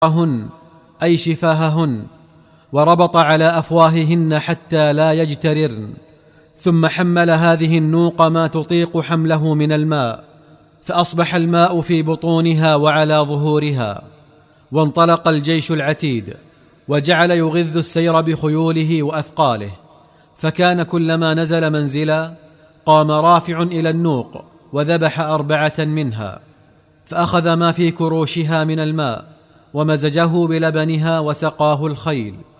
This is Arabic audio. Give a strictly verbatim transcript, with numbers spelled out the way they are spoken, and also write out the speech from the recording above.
هن أي شفاههن، وربط على أفواههن حتى لا يجتررن، ثم حمل هذه النوق ما تطيق حمله من الماء، فأصبح الماء في بطونها وعلى ظهورها. وانطلق الجيش العتيد، وجعل يغذ السير بخيوله وأثقاله، فكان كلما نزل منزلا قام رافع إلى النوق وذبح أربعة منها، فأخذ ما في كروشها من الماء ومزجه بلبنها وسقاه الخيل.